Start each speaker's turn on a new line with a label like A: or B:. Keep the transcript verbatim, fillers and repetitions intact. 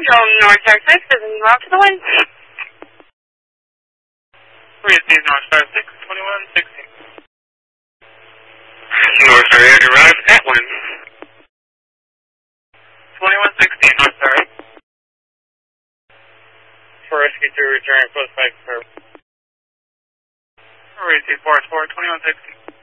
A: North Star six, doesn't you out to the wind?
B: Receive North Star six, twenty-one sixteen.
C: North Star eight, arrive at wind.
B: twenty-one sixteen, North Star eight.
C: For rescue three, return close back for.
B: Receive Forest four, twenty-one sixteen.